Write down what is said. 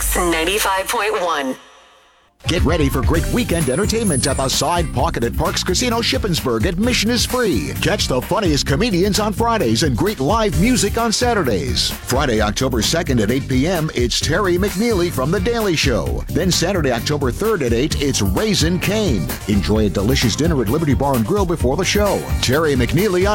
Mix 95.1. Get ready for great weekend entertainment at the Side Pocket at Parks Casino Shippensburg. Admission is free. Catch the funniest comedians on Fridays and great live music on Saturdays. Friday, October 2nd at 8 p.m., it's Terry McNeely from The Daily Show. Then Saturday, October 3rd at 8, it's Raising Cane. Enjoy a delicious dinner at Liberty Bar and Grill before the show. Terry McNeely on